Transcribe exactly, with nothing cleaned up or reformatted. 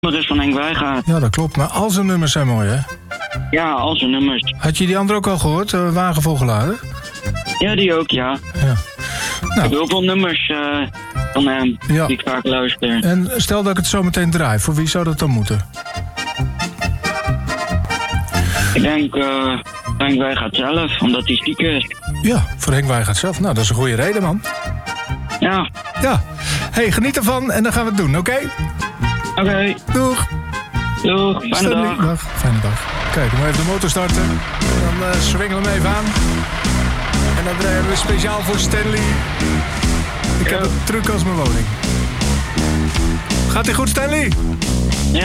nummer is van Henk Wijngaard. Ja, dat klopt. Maar al zijn nummers zijn mooi, hè? Ja, al zijn nummers. Had je die andere ook al gehoord? Uh, Wagen volgeladen? Ja, die ook, ja. Ja. Ik heb heel veel nummers uh, van hem, Ja. die ik vaak luister. En stel dat ik het zo meteen draai, voor wie zou dat dan moeten? Ik denk, uh, Henk Wijngaard zelf, omdat hij ziek is. Ja, voor Henk Wijngaard zelf. Nou, dat is een goede reden, man. Ja. Ja. Hey, geniet ervan en dan gaan we het doen, oké? Okay? Oké. Okay. Doeg. Doeg, fijne Stanley. dag. dag. Fijne dag. Kijk, dan moet even de motor starten. Dan uh, swingelen we hem even aan. En dan draaien we speciaal voor Stanley. Ik heb een truc als mijn woning. Gaat ie goed, Stanley?